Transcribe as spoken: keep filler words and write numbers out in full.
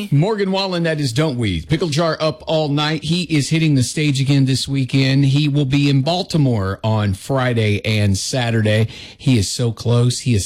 Morgan Wallen, that is Don't We. Pickle Jar Up All Night. He is hitting the stage again this weekend. He will be in Baltimore on Friday and Saturday. He is so close. He is